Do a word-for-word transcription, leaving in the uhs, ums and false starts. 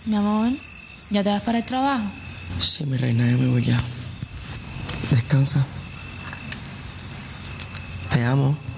Mi amor, ¿ya te vas para el trabajo? Sí, mi reina, ya me voy ya. Descansa. Te amo.